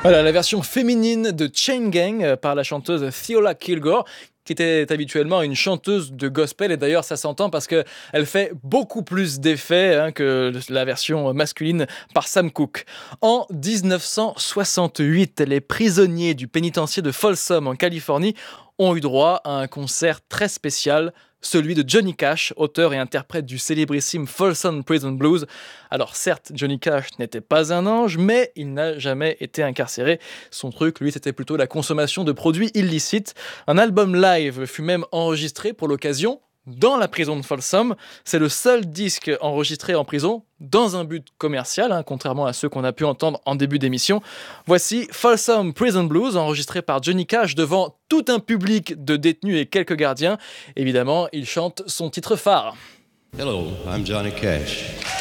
Voilà, la version féminine de Chain Gang par la chanteuse Thiola Kilgore, qui était habituellement une chanteuse de gospel, et d'ailleurs ça s'entend parce qu'elle fait beaucoup plus d'effets que la version masculine par Sam Cooke. En 1968, les prisonniers du pénitencier de Folsom en Californie ont eu droit à un concert très spécial, celui de Johnny Cash, auteur et interprète du célébrissime Folsom Prison Blues. Alors certes, Johnny Cash n'était pas un ange, mais il n'a jamais été incarcéré. Son truc, lui, c'était plutôt la consommation de produits illicites. Un album live fut même enregistré pour l'occasion dans la prison de Folsom. C'est le seul disque enregistré en prison dans un but commercial, contrairement à ceux qu'on a pu entendre en début d'émission. Voici Folsom Prison Blues, enregistré par Johnny Cash devant tout un public de détenus et quelques gardiens. Évidemment, il chante son titre phare. Hello, I'm Johnny Cash.